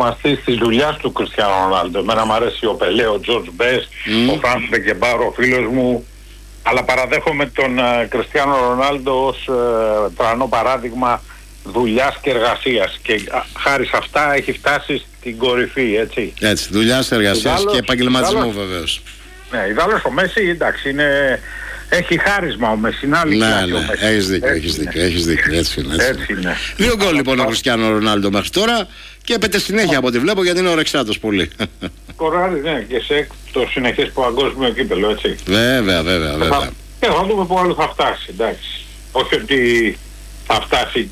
θαυμαστής της δουλειάς του Κριστιάνο Ρονάλντο. Εμένα μου αρέσει ο Πελέ, ο Τζορτζ Μπες, ο Φρανς Μπεκεμπάρο, ο φίλος μου. Αλλά παραδέχομαι τον Κριστιάνο Ρονάλντο ως τρανό παράδειγμα δουλειάς και εργασίας. Και χάρη σε αυτά έχει φτάσει στην κορυφή, έτσι. Έτσι, δουλειάς, εργασίας και επαγγελματισμού βεβαίως. Ναι, ιδάλλως ο Μέση, εντάξει, έχει χάρισμα ο Μέση, είναι άλλη κλάση ο Μέση. Έχεις δίκιο, έτσι είναι. 2 γκολ λοιπόν ο Κριστιάνο Ρονάλντο μέχρι τώρα και έπεται συνέχεια από ό,τι βλέπω, γιατί είναι ορεξάτος πολύ. Κοράρι, ναι, και σε το συνεχές παγκόσμιο κύπελλο, έτσι. Βέβαια. Θα δούμε πού άλλο θα φτάσει, εντάξει. Όχι ότι θα φτάσει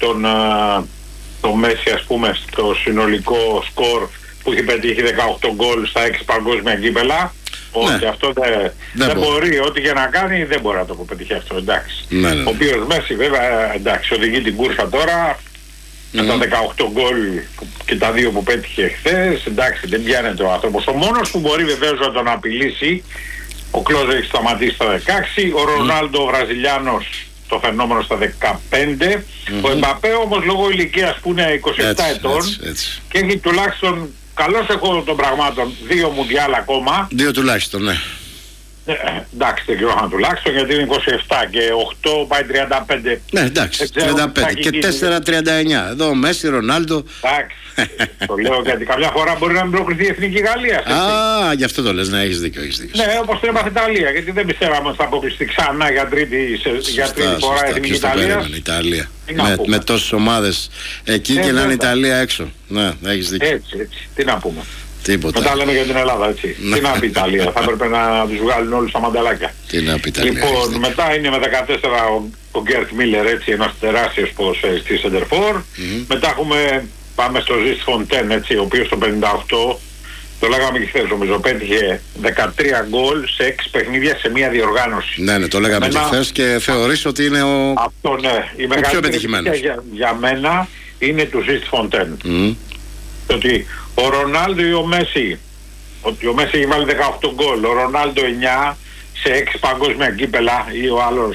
το Μέση, ας πούμε, στο συνολικό σκορ που έχει πετύχει 18 γκολ στα 6 παγκόσμια κύπελλα. Όχι, αυτό δεν μπορεί. Ό,τι και να κάνει δεν μπορεί να το πετύχει αυτό, εντάξει. Ο οποίος Μέση βέβαια, εντάξει, οδηγεί την κούρσα τώρα με τα 18 γκολ και τα 2 που πέτυχε χθες, εντάξει, δεν πιάνεται ο άνθρωπος. Ο μόνος που μπορεί βεβαίως να τον απειλήσει, ο Κλόζε έχει σταματήσει στα 16, ο Ρονάλντο ο Βραζιλιάνος το φαινόμενο στα 15, ο Εμπαπέ όμως λόγω ηλικίας που είναι 27 ετών και έχει τουλάχιστον, καλώς έχω των πραγμάτων, 2 μουντιάλ ακόμα. 2 τουλάχιστον, ναι. Εντάξει, δεν ξέρω αν τουλάχιστον, γιατί είναι 27 και 8 πάει 35. Ναι, εντάξει, 35 και 4-39. Εδώ ο Μέση, Ρονάλντο. Εντάξει, το λέω γιατί καμιά φορά μπορεί να μην προκριθεί η Εθνική Γαλλία. Γι' αυτό το λες, ναι, έχεις δίκιο. Ναι, όπως το έπαθε η Ιταλία, γιατί δεν πιστεύαμε ότι θα αποκλειστεί ξανά για τρίτη φορά η Εθνική Ιταλία. Με τόσες ομάδες εκεί και να είναι η Ιταλία έξω. Ναι, έχεις δίκιο. Έτσι, τι να πούμε. Τίποτα. Μετά λέμε για την Ελλάδα, έτσι. Τι να πει η Ιταλία, θα έπρεπε να τους βγάλουν όλους τα μανταλάκια. Τι να πει η Ιταλία. Λοιπόν, μετά είναι με 14 ο Γκέρτ Μίλλερ, έτσι, ένας τεράστιος ποδοσφαιριστής σεντερφόρ. Μετά πάμε στο Ζιστ Φοντέν, έτσι, ο οποίος το 58, το λέγαμε και χθες νομίζω, πέτυχε 13 γκολ σε 6 παιχνίδια σε μία διοργάνωση. Ναι, το λέγαμε και χθες και θεωρείς ότι είναι ο πιο πετυχημένος. Για μένα είναι του Ζιστ Φοντέν. Ότι ο Ρονάλντο ή ο Μέση, ότι ο Μέση έχει βάλει 18 γκολ, ο Ρονάλντο 9 σε 6 παγκόσμια κύπελλα ή ο άλλος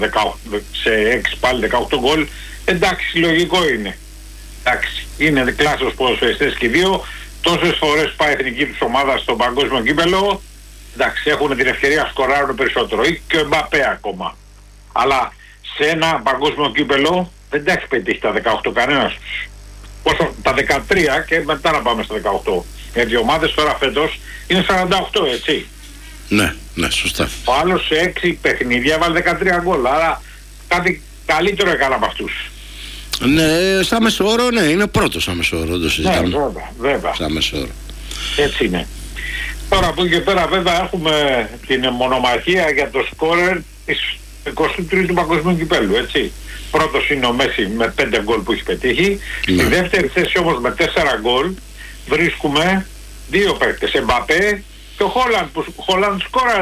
σε 6 πάλι 18 γκολ, εντάξει, λογικό είναι. Εντάξει, είναι κλάσσος ποδοσφαιριστές και οι δύο, τόσες φορές πάει η εθνική τους ομάδα στο παγκόσμιο κύπελλο, εντάξει, έχουν την ευκαιρία να σκοράρουν περισσότερο, ή και ο Εμπαπέ ακόμα. Αλλά σε ένα παγκόσμιο κύπελλο δεν τα έχει πετύχει τα 18 κανένας τους. Πόσο, τα 13 και μετά να πάμε στα 18. Γιατί οι ομάδες τώρα φέτος είναι 48, έτσι. Ναι, σωστά. Ο άλλος σε 6 παιχνίδια βάλει 13 γκολ, άρα κάτι καλύτερο έκανε από αυτούς. Ναι, σαν μεσόωρο, ναι, είναι πρώτος σαν μεσόωρο, το συζητάμε. Ναι, βέβαια. Σαν μεσόωρο. Έτσι είναι. Τώρα από εκεί και πέρα βέβαια έχουμε την μονομαχία για το σκόρερ της 23ου Παγκοσμίου Κυπέλλου, έτσι. Πρώτος είναι ο Μέση με 5 γκολ που έχει πετύχει. Στη δεύτερη θέση όμως με 4 γκολ βρίσκουμε 2 παίκτες, Εμπαπέ και ο Χόλαντ, που Χόλαντ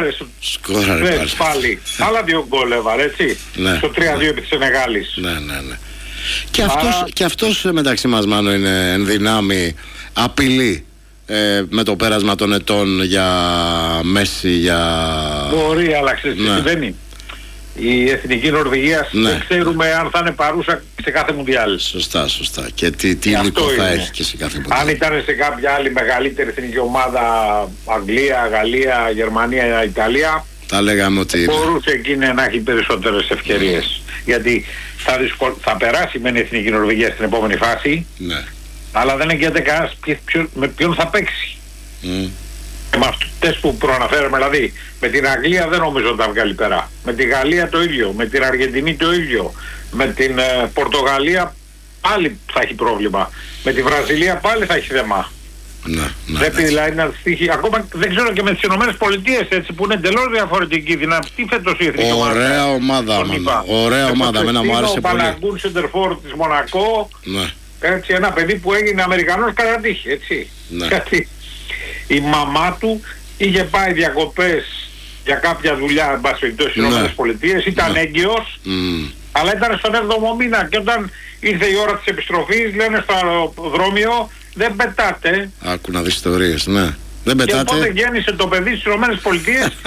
σκόραρε πάλι. Άλλα 2 γκολ έβαλε, έτσι, στο 3-2 επί της Σενεγάλης. Ναι. Και αυτός μεταξύ μας, Μάνο, είναι εν δυνάμει απειλή με το πέρασμα των ετών για Μέση, για... Μπορεί, αλλά ξέρεις τι συμβαίνει. Η Εθνική Νορβηγία δεν ξέρουμε αν θα είναι παρούσα σε κάθε Μουντιάλ. Σωστά. Και τι υλικό θα έχει και σε κάθε Μουντιάλ. Αν ήταν σε κάποια άλλη μεγαλύτερη εθνική ομάδα, Αγγλία, Γαλλία, Γερμανία, Ιταλία, θα λέγαμε ότι μπορούσε εκείνη να έχει περισσότερες ευκαιρίες. Γιατί θα περάσει με την Εθνική Νορβηγία στην επόμενη φάση, αλλά δεν εγγυάται κανένας με ποιον θα παίξει. Και με αυτές που προαναφέραμε, δηλαδή με την Αγγλία δεν νομίζω ότι θα βγάλει πέρα. Με τη Γαλλία το ίδιο, με την Αργεντινή το ίδιο, με την Πορτογαλία πάλι θα έχει πρόβλημα, με τη Βραζιλία πάλι θα έχει θέμα. Πρέπει δηλαδή να στοιχεί, ακόμα δεν ξέρω και με τις Ηνωμένες Πολιτείες, έτσι, που είναι εντελώς διαφορετική δυνατή φέτος η εθνική ομάδα. Ωραία ομάδα, ωραία ομάδα, εμένα μου άρεσε πολύ. Ο Παλαγκούν σεντερφόρ της Μονακό, έτσι, ένα παιδί που έγινε Αμερικανός κατά τύχη, έτσι. Γιατί η μαμά του είχε πάει διακοπές για κάποια δουλειά, εν πάση περιπτώσει, στις Ηνωμένες Πολιτείες, ήταν έγκυος, αλλά ήταν στον 7ο μήνα και όταν ήρθε η ώρα της επιστροφής, λένε στο αεροδρόμιο, δεν πετάτε. Άκου να δεις ιστορίες, ναι. Δεν πετάτε. Και οπότε γέννησε το παιδί στις Ηνωμένες Πολιτείες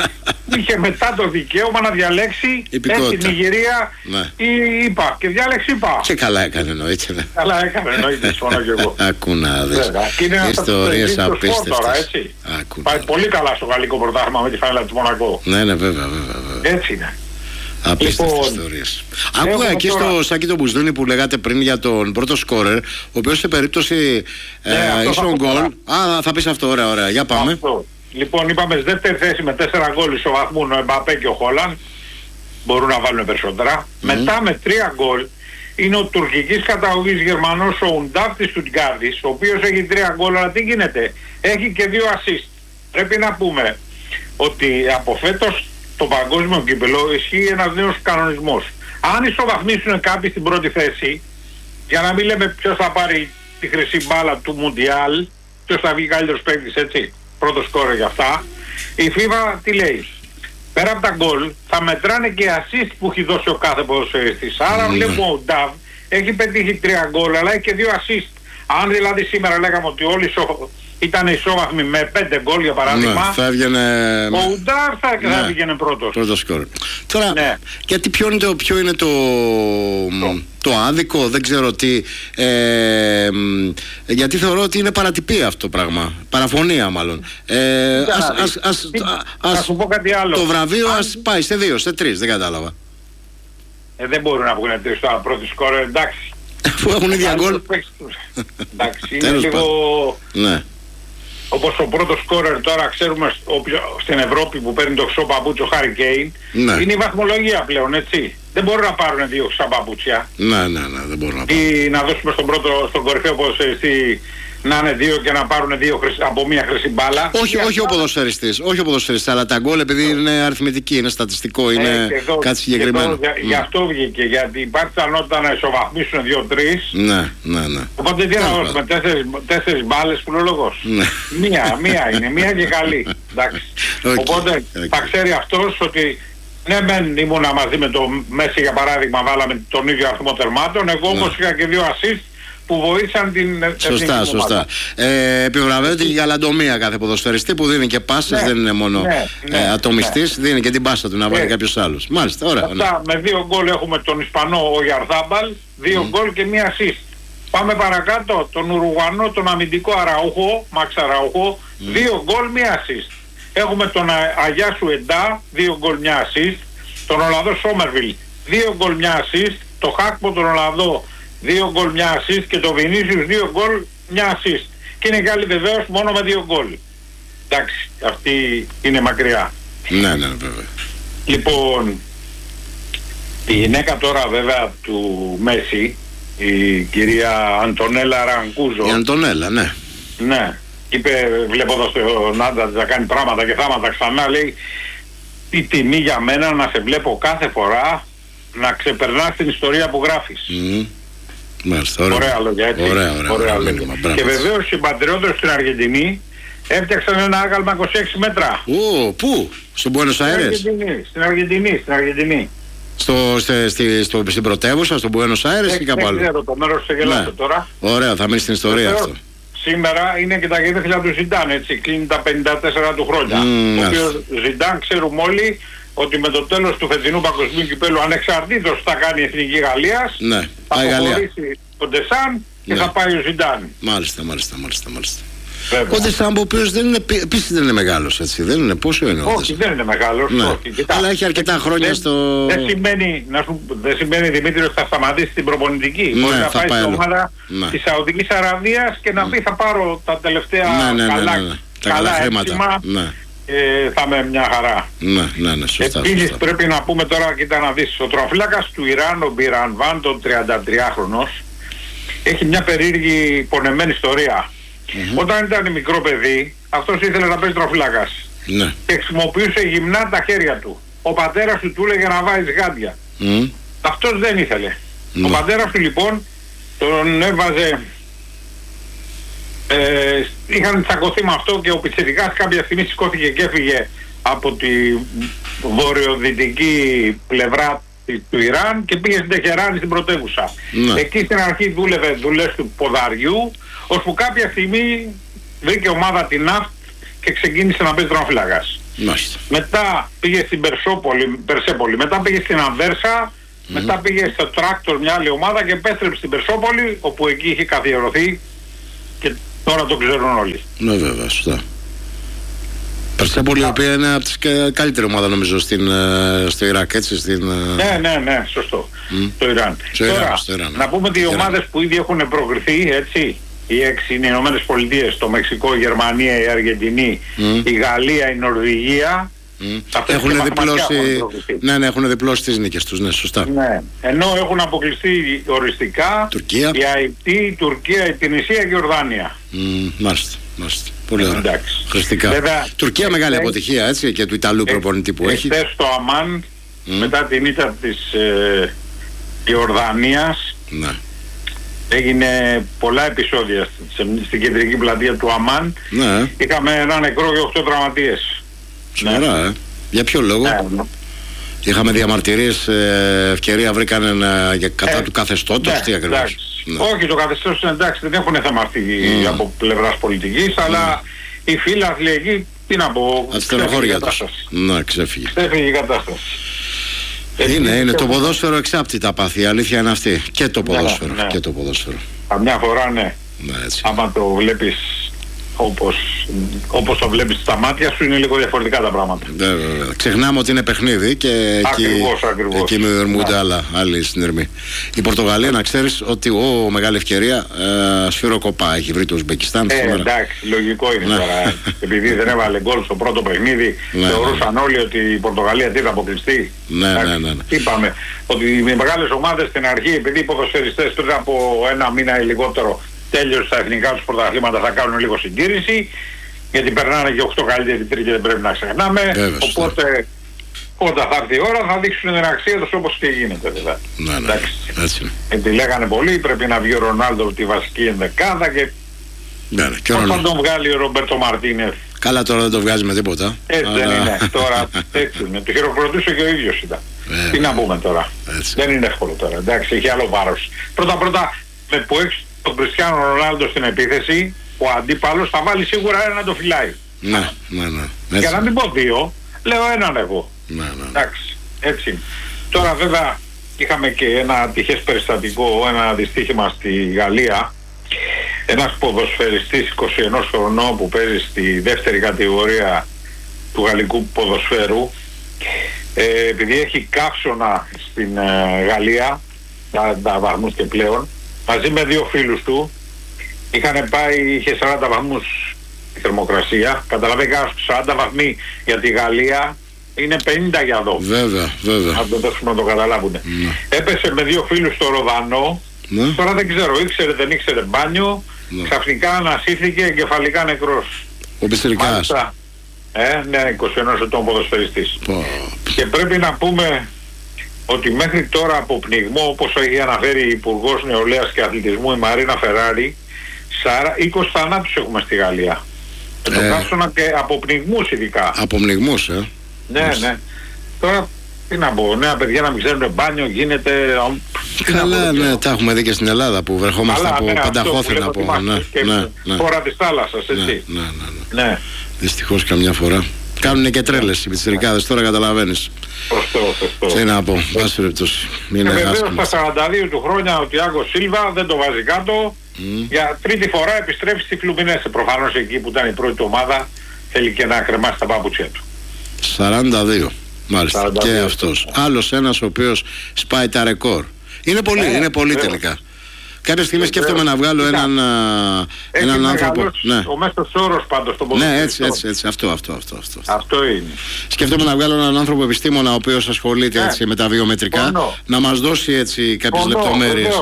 είχε μετά το δικαίωμα να διαλέξει την Νιγηρία ή ΙΠΑ. Και διάλεξε ΙΠΑ. Και καλά έκανε, εννοείται. Ναι. Καλά έκανε, εννοείται, συμφωνώ και εγώ. Ακού να δεις. Ιστορίες απίστευτες. Πάει πολύ καλά στο γαλλικό πρωτάθλημα με τη φανέλα του Μονακό. Ναι, βέβαια. Έτσι είναι. Απίστευτες ιστορίες. Άκουγα εκεί στο Σάκη τον Μπουσδούνη που λέγατε πριν για τον πρώτο σκόρερ, ο οποίος σε περίπτωση ίσον γκολ. Θα πεις αυτό, ωραία. Για πάμε. Αυτό. Λοιπόν, είπαμε στη δεύτερη θέση με 4 γκολ ισοβαθμούν ο Εμπαπέ και ο Χόλαντ. Μπορούν να βάλουν περισσότερα. Μετά με 3 γκολ είναι ο τουρκικής καταγωγής Γερμανός ο Ουντάφ της Στουτγκάρδης, ο οποίος έχει 3 γκολ, αλλά τι γίνεται? Έχει και 2 assist. Πρέπει να πούμε ότι από φέτος το παγκόσμιο κύπελλο ισχύει ένας νέος κανονισμός. Αν ισοβαθμίσουν κάποιοι στην πρώτη θέση, για να μην λέμε ποιος θα πάρει τη χρυσή μπάλα του Μουντιάλ, ποιος θα βγει καλύτερος παίκτης, έτσι, πρώτο σκόρερ για αυτά, η FIFA τι λέει? Πέρα από τα γκολ θα μετράνε και assist που έχει δώσει ο κάθε ποδοσφαιριστής. Άρα βλέπουμε ο Νταβ έχει πετύχει 3 γκολ, αλλά έχει και 2 assist. Αν δηλαδή σήμερα λέγαμε ότι όλοι ήταν ισόβαθμοι με 5 γκολ για παράδειγμα, θα έβγαινε... ο Ουντάρ θα έβγαινε πρώτος. Πρώτο σκορ. Τώρα, γιατί ποιο είναι το άδικο, δεν ξέρω τι, γιατί θεωρώ ότι είναι παρατυπία αυτό το πράγμα, παραφωνία μάλλον. Θα σου πω κάτι άλλο. Το βραβείο ας πάει σε 2, σε 3, δεν κατάλαβα. Δεν μπορούν να βγουν 3 τώρα πρώτη σκορ, εντάξει. Αφού έχουν ίδια γκολ. Εντάξει, είναι λίγο... Ναι. Όπως ο πρώτος σκόρερ τώρα ξέρουμε στην Ευρώπη που παίρνει το χρυσό παπούτσι ο Χάρι Κέιν, είναι η βαθμολογία πλέον, έτσι. Δεν μπορούν να πάρουν 2 χρυσά παπούτσια. Ναι, δεν μπορούν να πάρουν. Ή να δώσουμε στον κορυφαίο ποδοσφαιριστή να είναι 2 και να πάρουν 2 από μία χρυσή μπάλα. Όχι ο ποδοσφαιριστής, αλλά τα γκολ επειδή είναι αριθμητική, είναι στατιστικό, είναι κάτι συγκεκριμένο. Γι' αυτό βγήκε, γιατί υπάρχει πιθανότητα να ισοβαθμίσουν 2-3. Ναι. Οπότε τι να δώσουμε, 4 μπάλες που είναι ο λόγος. Μία είναι, μία και καλή. Οπότε θα ξέρει αυτός ότι ναι, μεν ήμουνα μαζί με το Μέση για παράδειγμα, βάλαμε τον ίδιο αριθμό τερμάτων, εγώ όμως είχα και 2 assist που βοήθησαν την Σωστά. Επιβραβεύεται και η γαλαντομία κάθε ποδοσφαιριστή που δίνει και πάσες, δεν είναι μόνο ατομιστής, δίνει και την πάσα του να βάλει κάποιος άλλος. Μάλιστα, ωραία. Αυτά, με 2 γκολ έχουμε τον Ισπανό ο Γιαρδάμπαλ, 2 γκολ και 1 assist. Πάμε παρακάτω, τον Ουρουγουανό, τον αμυντικό Αραούχο, Μαξ Αραούχο, 2 γκολ, 1 assist. Έχουμε τον Αγιάσου Εντά, 2 γκολ, 1 assist. Τον Ολλανδό Σόμερβιλ, 2 γκολ, 1 assist. Το Χάκπο τον Ολλανδό, 2 γκολ, 1 assist. Και το Βινίσιους 2 γκολ, 1 assist. Και είναι καλή βεβαίως μόνο με 2 γκολ. Εντάξει, αυτή είναι μακριά. Ναι, βέβαια. Λοιπόν, η γυναίκα τώρα βέβαια του Μέση, η κυρία Αντωνέλα Ρανκούζο. Η Αντωνέλα, ναι. Ναι. Είπε, βλέποντας τον άντρα να κάνει πράγματα και θάματα ξανά, λέει, η τιμή για μένα να σε βλέπω κάθε φορά να ξεπερνάς την ιστορία που γράφεις. Μάλιστα, ωραία λόγια, έτσι. Ωραία λόγια. Και βεβαίως οι πατριώτες στην Αργεντινή έφτιαξαν ένα άγαλμα 26 μέτρα. Πού? Στον Μπουένος Άιρες? Στην Αργεντινή. Στην πρωτεύουσα, στον Μπουένος Άιρες ή κάπου άλλο? Δεν ξέρω, το μέρος σε γελάτε τώρα. Ωραία, θα μείνει στην ιστορία αυτό. Σήμερα είναι και τα γενέθλια του Ζιντάν, έτσι, κλείνει τα 54 του χρόνια. Ο οποίος Ζιντάν ξέρουμε όλοι ότι με το τέλος του φετινού παγκοσμίου κυπέλλου, ανεξαρτήτως θα κάνει η Εθνική Γαλλίας, θα αποχωρήσει ο Ντεσάν και θα πάει ο Ζιντάν. Μάλιστα. Ο Ντεσάν, ο οποίος επίσης δεν είναι μεγάλος, έτσι, δεν είναι, πόσο είναι ο Ντεσάν? Όχι, δεν είναι μεγάλος, αλλά έχει αρκετά χρόνια στο... Δεν σημαίνει, Δημήτρη, ότι θα σταματήσει την προπονητική. Μπορεί να πάει στην ομάδα της Σαουδικής Αραβίας και να πει θα πάρω τα τελευταία καλά χρήματα. Θα είμαι μια χαρά. Σωστά. Επίσης πρέπει να πούμε τώρα, κοίτα να δεις, ο τροαφύλακας του Ιράν, ο Μπιρανβάν, τον 33χρονος, έχει μια περίεργη πονεμένη ιστορία. Όταν ήταν μικρό παιδί, αυτός ήθελε να παίζει τροαφύλακας. Και χρησιμοποιούσε γυμνά τα χέρια του. Ο πατέρας του έλεγε να βάζεις γάντια. Αυτός δεν ήθελε. Ο πατέρας του λοιπόν τον έβαζε... είχαν τσακωθεί με αυτό και ο πιτσιρικάς κάποια στιγμή σηκώθηκε και έφυγε από τη βορειοδυτική πλευρά του Ιράν και πήγε στην Τεχεράνη, στην πρωτεύουσα. Εκεί στην αρχή δούλευε δουλειές του ποδαριού, ώσπου κάποια στιγμή βρήκε ομάδα την ΝΑΦΤ και ξεκίνησε να παίζει τροαφύλακας. Μάλιστα. Μετά πήγε στην Περσέπολη, μετά πήγε στην Ανβέρσα, μετά πήγε στο Τράκτορ μια άλλη ομάδα και επέστρεψε στην Περσόπολη, όπου εκεί είχε καθιερωθεί και τώρα το ξέρουν όλοι. Ναι, βέβαια, σωστά. Περσέπολη, η οποία είναι από τις καλύτερη ομάδα νομίζω στο Ιράκ, έτσι. Ναι, σωστό. Το Ιράν. Τώρα, να πούμε ότι οι ομάδες που ήδη έχουν προκριθεί, έτσι, οι 6 είναι οι Ηνωμένες Πολιτείες, το Μεξικό, η Γερμανία, η Αργεντινή, η Γαλλία, η Νορβηγία. Έχουν διπλώσει τις νίκες τους, ναι, σωστά. Ναι. Ενώ έχουν αποκλειστεί οριστικά Τουρκία, η Αϊτή, η Τουρκία, η Τινησία και η Ορδάνια. Μάλιστα. Πολύ ωραία. Χρηστικά. Βέβαια, Τουρκία μεγάλη αποτυχία, έτσι, και του Ιταλού προπονητή που έχει. Χθες στο Αμάν, μετά την ήττα της Ιορδανίας, ναι, έγινε πολλά επεισόδια στην κεντρική πλατεία του Αμάν. Ναι. Είχαμε ένα νεκρό και 8 τραυματίες. Σοβαρά, Για ποιο λόγο? Ναι. Είχαμε διαμαρτυρίες, ευκαιρία βρήκαν κατά του καθεστώτος, τι ακριβώς? Ναι. Όχι, το καθεστώς είναι εντάξει, δεν έχουν θέμα αυτή από πλευράς πολιτικής, αλλά οι φίλαθλοι εκεί, τι να πω, ξέφυγε η κατάσταση. Ναι, ξέφυγε η κατάσταση. Είναι το ποδόσφαιρο εξάπτει τα πάθη, η αλήθεια είναι αυτή. Και το ποδόσφαιρο. Ναι. Και το ποδόσφαιρο. Καμιά φορά ναι. Έτσι. Άμα το βλέπεις όπως το βλέπεις στα μάτια σου, είναι λίγο διαφορετικά τα πράγματα. Ξεχνάμε ότι είναι παιχνίδι και εκεί μηδερμούνται άλλοι συνειρμοί. Η Πορτογαλία, να ξέρεις ότι μεγάλη ευκαιρία, σφυροκοπά έχει βρει το Ουσμπεκιστάν. Εντάξει, λογικό είναι τώρα. Επειδή δεν έβαλε γκολ στο πρώτο παιχνίδι, θεωρούσαν όλοι ότι η Πορτογαλία τι θα αποκλειστεί. Ναι. Είπαμε ότι οι μεγάλες ομάδες στην αρχή, επειδή οι ποδοσφαιριστές πριν από ένα μήνα ή λιγότερο τέλειωσε στα εθνικά τους πρωταθλήματα, θα κάνουν λίγο συντήρηση, γιατί περνάνε και 8 καλύτεροι τρίτοι, δεν πρέπει να ξεχνάμε. Οπότε όταν θα έρθει η ώρα θα δείξουν την αξία τους όπως και γίνεται δηλαδή. Ναι, γιατί λέγανε πολλοί, πρέπει να βγει ο Ρονάλντο από τη βασική ενδεκάδα και όταν τον βγάλει ο Ρομπέρτο Μαρτίνεθ. Καλά, τώρα δεν το βγάζει με τίποτα. Έτσι δεν είναι. Τώρα έτσι είναι. Το χειροκροτούσε και ο ίδιος ήταν. Τι να πούμε τώρα. Δεν είναι εύκολο τώρα. Εντάξει, έχει άλλο βάρος. Πρώτα με που έχεις τον Κριστιάνο Ρονάλντο στην επίθεση, ο αντίπαλος θα βάλει σίγουρα ένα να το φυλάει. Ναι. Για να μην πω 2, λέω έναν εγώ. Ναι. Εντάξει, έτσι. Τώρα βέβαια είχαμε και ένα ατυχές περιστατικό, ένα δυστύχημα στη Γαλλία. Ένας ποδοσφαιριστής 21 χρονών που παίζει στη δεύτερη κατηγορία του γαλλικού ποδοσφαίρου, επειδή έχει καύσωνα στην Γαλλία, τα βαθμούς και πλέον, μαζί με 2 φίλους του, είχε 40 βαθμούς η θερμοκρασία. Καταλαβαίνετε, 40 βαθμοί για τη Γαλλία είναι 50 για εδώ. Βέβαια. Αν το δώσουμε να το καταλάβουν. Έπεσε με 2 φίλους στο Ροδανό. Τώρα δεν ξέρω, δεν ήξερε μπάνιο. Ξαφνικά ανασύθηκε εγκεφαλικά νεκρός. Ο Μπιστερικάς. Ναι, 21 ετών ποδοσφαιριστής. Και πρέπει να πούμε ότι μέχρι τώρα από πνιγμό, όπως έχει αναφέρει η Υπουργός Νεολαίας και Αθλητισμού η Μαρίνα Φεράρη, 20 θανάτους έχουμε στη Γαλλία. Το καύσωνα και από πνιγμούς ειδικά. Από πνιγμούς, Ναι. Τώρα τι να πω, νέα παιδιά να μην ξέρουν μπάνιο, γίνεται. Καλά, ναι, τα έχουμε δει και στην Ελλάδα που βρεχόμαστε από πανταχώθηνα από. Χώρα της θάλασσας, έτσι. Ναι. Δυστυχώς καμιά φορά. Κάνουνε και τρέλες οι πιτσιρικάδες, τώρα καταλαβαίνεις. Σωστό. Τι να πω, βάση περιπτώσει. Και βεβαίως στα 42 του χρόνια ο Τιάγκο Σίλβα δεν το βάζει κάτω. Για τρίτη φορά επιστρέφει στη Φλουμινέσε. Προφανώς εκεί που ήταν η πρώτη ομάδα θέλει και να κρεμάσει τα παπούτσια του. 42. Μάλιστα. 42. Και αυτός. Άλλος ένας ο οποίος σπάει τα ρεκόρ. Είναι πολύ τελικά. Κάποια στιγμή σκέφτομαι να βγάλω έναν άνθρωπο. Ο μέσος όρος πάντως στον ποδοσφαιριστή. Ναι, έτσι. Αυτό είναι. Σκέφτομαι να βγάλω έναν άνθρωπο επιστήμονα ο οποίος ασχολείται έτσι με τα βιομετρικά, να μας δώσει έτσι κάποιες λεπτομέρειες.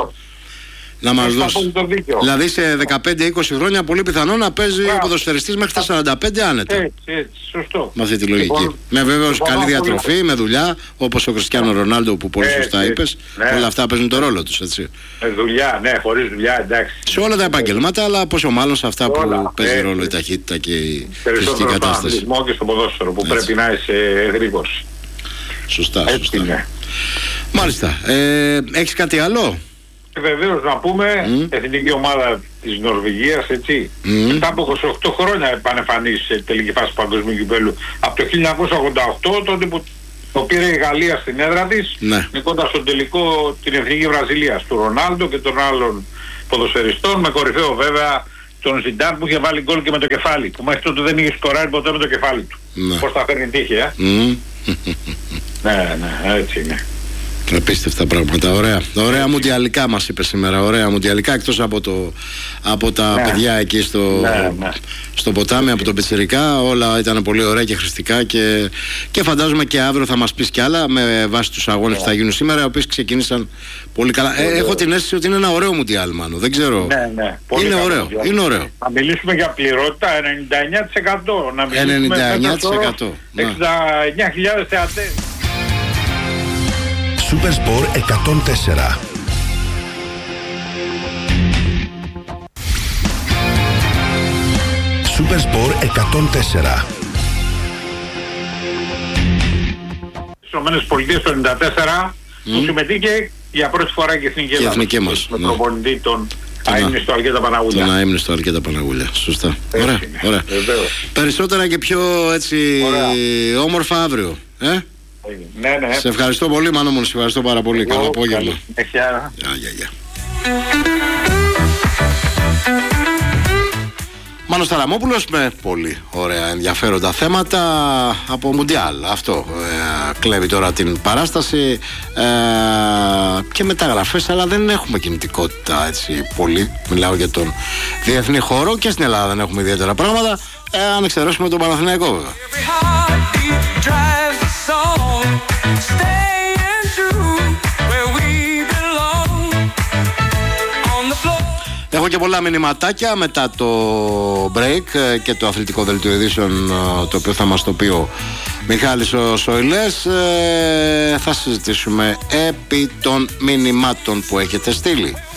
Να μας δώσει. Δηλαδή σε 15-20 χρόνια πολύ πιθανό να παίζει ο ποδοσφαιριστής μέχρι τα 45 άνετα. Έτσι, σωστό. Με αυτή τη λογική. Με βέβαιος καλή διατροφή, με δουλειά, όπως ο Κριστιάνο Ρονάλντο που πολύ σωστά είπες. Όλα αυτά παίζουν το ρόλο τους, έτσι. Με δουλειά, ναι, χωρίς δουλειά, εντάξει. Σε όλα τα επαγγελμάτα, αλλά πόσο μάλλον σε αυτά που παίζει ρόλο η ταχύτητα και η φυσική κατάσταση. Περισσότερο και στο ποδόσφαιρο που πρέπει να είσαι γρήγορος. Σωστά. Μάλιστα. Έχεις κάτι άλλο? Βεβαίως να πούμε, εθνική ομάδα της Νορβηγίας, έτσι. Μετά από 28 χρόνια επανεμφανίσει σε τελική φάση παγκοσμίου κυπέλλου. Από το 1988, τότε που το πήρε η Γαλλία στην έδρα της, νικώντας στον τελικό την Εθνική Βραζιλίας του Ρονάλντο και των άλλων ποδοσφαιριστών, με κορυφαίο βέβαια τον Ζιντάν που είχε βάλει γκολ και με το κεφάλι, που μέχρι τότε δεν είχε σκοράρει ποτέ με το κεφάλι του. Πώς τα φέρνει τύχη, Ναι, έτσι είναι. Απίστευτα πράγματα, ωραία μουντιαλικά μας είπε σήμερα, ωραία μουντιαλικά, εκτός από τα παιδιά εκεί στο ποτάμι, από τον Πιτσιρικά, όλα ήταν πολύ ωραία και χρηστικά και φαντάζομαι και αύριο θα μας πεις κι άλλα με βάση τους αγώνες που θα γίνουν σήμερα, οι οποίοι ξεκίνησαν πολύ καλά. Έχω την αίσθηση ότι είναι ένα ωραίο μουντιάλ, Μάνο, δεν ξέρω. Ναι, είναι ωραίο. Θα μιλήσουμε για πληρότητα 99%, να μιλήσουμε 99%. 69.000 θεατές. Supersport 104. Supersport 104. Στις ΗΠΑ το 1994 που συμμετείχε για πρώτη φορά και η εθνική μας με προπονητή τον αείμνηστο Αλκέτα Παναγούλια. Τον αείμνηστο Αλκέτα Παναγούλια, σωστά. Ωραία. Περισσότερα και πιο έτσι όμορφα αύριο. Ναι. Σε ευχαριστώ πολύ, Μάνο μου, σε ευχαριστώ πάρα πολύ. Καλό απόγευμα. Γεια. Μάνος Ταραμόπουλος με πολύ ωραία ενδιαφέροντα θέματα από Μουντιάλ. Αυτό κλέβει τώρα την παράσταση και μεταγραφές, αλλά δεν έχουμε κινητικότητα έτσι πολύ. Μιλάω για τον διεθνή χώρο, και στην Ελλάδα δεν έχουμε ιδιαίτερα πράγματα, αν εξαιρέσουμε τον Παναθηναϊκό βέβαια. Έχω και πολλά μηνυματάκια μετά το break και το αθλητικό δελτίο ειδήσεων, το οποίο θα μας το πει ο Μιχάλης ο Σοηλές. Θα συζητήσουμε επί των μηνυμάτων που έχετε στείλει.